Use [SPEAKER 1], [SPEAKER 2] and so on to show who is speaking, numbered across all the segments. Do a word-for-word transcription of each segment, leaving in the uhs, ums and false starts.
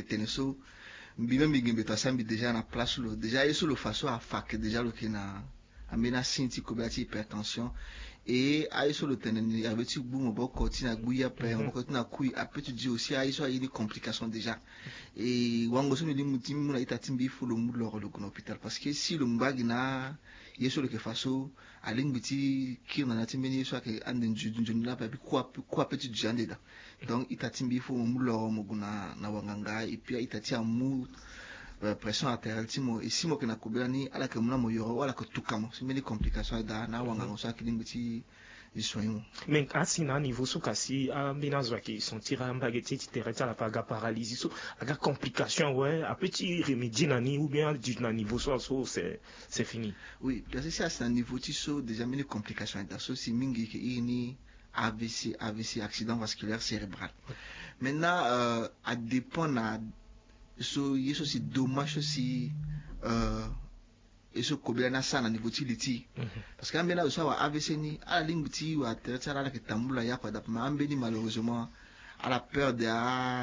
[SPEAKER 1] teneso mbime mbigimbe tasambi déjà na place lo déjà yeso lo façon à fac déjà lo kina amena sinti ko bati hypertension et aïso le teneni avec tu boum boko tina guya pe boko tina kui après tu dis aussi aïso a une complication déjà et wango so ni mutim muna itatimbi fu le mu lo ko hôpital parce que si le mbagina yeso le ke faso aling biti ki na natimeni so ke anden junju na pa quoi quoi petit jande da donc itatimbi fu mu lo mo guna na wanganga et puis itatia mu pression artérielle timo ici mo kena kubani ala ke muna mo yoro wala ko tukamo c'est many complications da na wanga ngo sa kiling biti isoyimo
[SPEAKER 2] mais asi na niveau so kasi a binazwa ki sentir un baguette ti tereta la paga paralysie so aga complication ouais a petit remédier nani ou bien du na niveau so so c'est c'est fini.
[SPEAKER 1] Oui, parce que c'est à niveau ti so déjà many complications da so si mingi ke ini A V C A V C accident vasculaire cérébral. Maintenant euh, à dépend na so yeso si dommage aussi euh eso kobela sana niveau tiliti parce que ambena so wa A V C ni ala lingti wa tertara la ketambula ya kwa dapma ambeni malheureusement à la peur de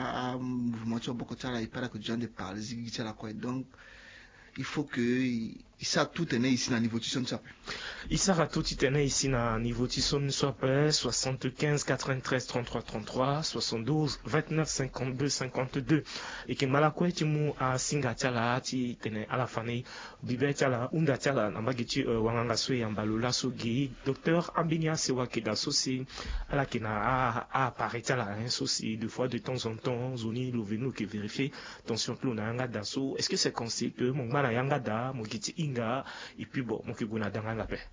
[SPEAKER 1] a mouvement to boko tala ipara que gens de parler zigi la quoi donc il faut que ça tout est né ici na niveau tisson ça
[SPEAKER 2] Isara tout est né ici na niveau tisson soit soixante-quinze quatre-vingt-treize trente-trois trente-trois soixante-douze vingt-neuf cinquante-deux cinquante-deux et que malakwe timu a singa tala ti tene ala fane bibe tala unda tala na magiti wanganga so ya mbalola so gi docteur Ambinia Sewa ke da soci ala kina a a apparaître là hein soci deux fois de temps en temps zoni lo venu que vérifier tension plus na nga da so est-ce que c'est conseillé que mon mala yanga da mo kiti inga et puis bon mo kiguna danga la paix.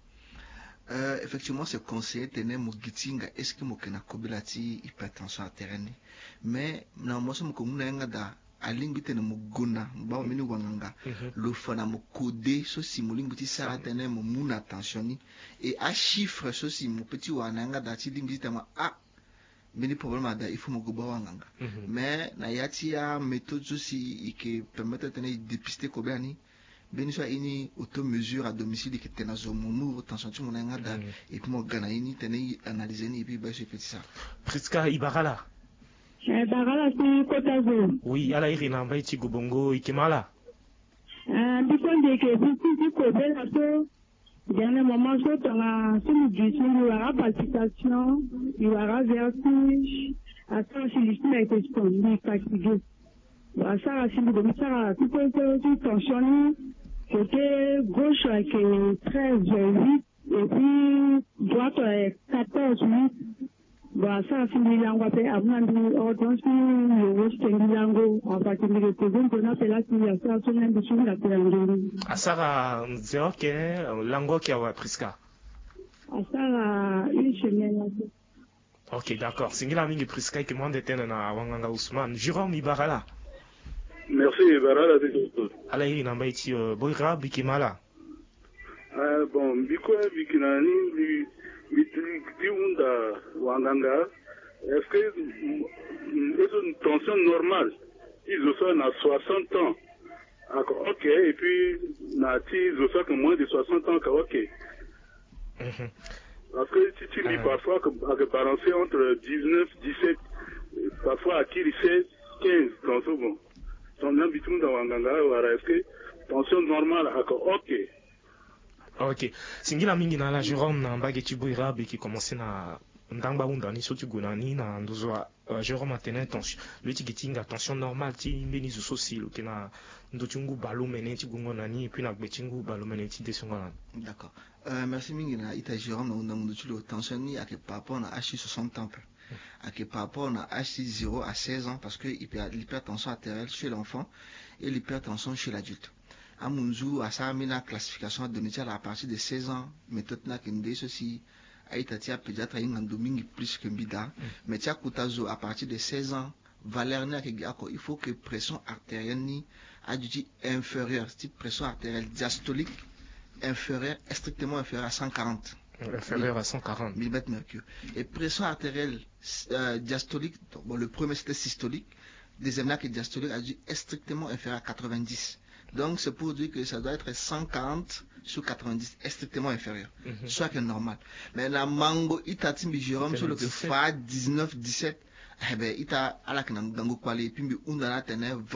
[SPEAKER 1] Euh, effectivement, c'est conseillé de tenir mon gitinga. Est-ce que mon kena kobilati hypertension artérielle? Mais na moi c'est mon commun nga da alingi tene mo gona ba mini wanganga le fana mo codé so si mo lingi sara tene mo muna tension ni et à chiffre so si mo petit wananga da ti lingi tama a mini problème da il faut mo goba wanganga mais na yati ya méthode so si qui permettre tene dépister kobiani beni soit ini auto-mesure à domicile qui était dans un moment tension tu mon engada et puis mon gana ini tene analyser ni et puis bah je fais ça
[SPEAKER 2] Priska Ibarala
[SPEAKER 3] eh Barala si Kotazo
[SPEAKER 2] oui ala irina mba iti gubongo ikimala
[SPEAKER 3] euh dépend que beaucoup du côté là so dernier moment so tanga sur du sur la palpitation il y aura vertige à ça si l'histoire est exposée fatigué bah ça si vous ça tout peut tension côté gauche avec treize huit et puis droite avec quatorze huit bah ça c'est milango pe abnandi ordonance le west milango en fait le président qu'on a fait là qui a fait son ambition la planning
[SPEAKER 2] asara zero ke lango ki awa Priska
[SPEAKER 3] asara une semaine
[SPEAKER 2] ok d'accord singila mingi Priska ki mwande tena na wanganga Ousmane Jérôme Ibarala.
[SPEAKER 4] Merci Ibarala de
[SPEAKER 2] ala hii namba iti boira bikimala
[SPEAKER 4] ah bon biko bikinani bi bi unda wanganga est-ce que c'est une tension normale ils sont à soixante ans ok et puis na ti ils sont que moins de soixante ans ok parce que si tu lis parfois que balancer entre dix-neuf dix-sept parfois à qui il fait quinze donc bon ton habitude dans wanganga voilà est-ce que tension normale ok
[SPEAKER 2] ok singila mingi na la Jérôme na mbage tibuira be qui commencer na ndamba undani so tu gonani na ndozwa uh, Jérôme a tenu tension le ti gitinga tension normale ti mbeni zo soci lo kena ndotungu balo mene ti gongonani et puis na gbetingu balo mene ti desongana.
[SPEAKER 1] D'accord. Euh, merci mingi na ita Jérôme na undam ndotu lo tension ni ak par rapport na H soixante ans ak par rapport na H zéro à seize ans parce que l'hypertension artérielle chez l'enfant et l'hypertension chez l'adulte. À Munzu, à ça, la classification de métier à partir de seize ans, méthode na kende ceci, à itatia pédiatre in domingue plus que bida, mais tia koutazo à partir de seize ans, valeur na kegako, il faut que pression artérielle ni a du inférieure, type pression artérielle diastolique inférieure, strictement inférieure à cent quarante.
[SPEAKER 2] Inférieure à cent quarante
[SPEAKER 1] millimètres mercure. Et pression artérielle euh, diastolique, bon, le premier c'était systolique, deuxième là qui est diastolique a dû être strictement inférieur à quatre-vingt-dix. Donc c'est pour dire que ça doit être cent quarante sur quatre-vingt-dix, est strictement inférieur, mm-hmm. soit que normal. Mais la mango itatimbi Jérôme sur le que fa dix-neuf dix-sept, eh ben ita ala kanango kwale pimbi undana tene